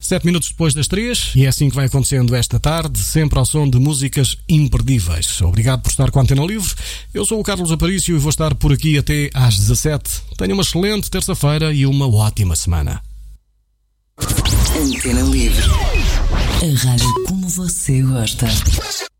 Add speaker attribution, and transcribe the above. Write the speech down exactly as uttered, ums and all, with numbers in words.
Speaker 1: Sete minutos depois das três, e é assim que vai acontecendo esta tarde, sempre ao som de músicas imperdíveis. Obrigado por estar com a Antena Livre. Eu sou o Carlos Aparício e vou estar por aqui até às dezassete. Tenha uma excelente terça-feira e uma ótima semana.
Speaker 2: Antena Livre. A rádio como você gosta.